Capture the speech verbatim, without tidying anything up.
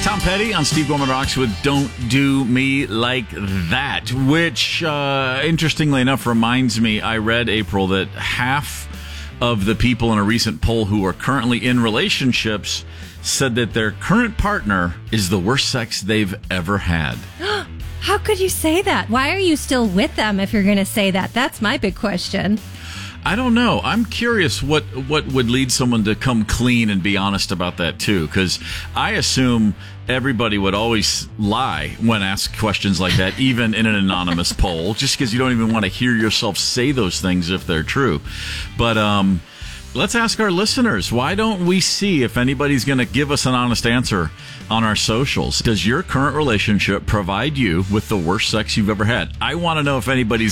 Tom Petty on Steve Gorman Rocks with Don't Do Me Like That, which, uh, interestingly enough, reminds me, I read, April, that half of the people in a recent poll who are currently in relationships said that their current partner is the worst sex they've ever had. How could you say that? Why are you still with them if you're going to say that? That's my big question. I don't know. I'm curious what, what would lead someone to come clean and be honest about that, too, because I assume everybody would always lie when asked questions like that, even in an anonymous poll, just because you don't even want to hear yourself say those things if they're true. But um, let's ask our listeners, why don't we see if anybody's going to give us an honest answer on our socials? Does your current relationship provide you with the worst sex you've ever had? I want to know if anybody's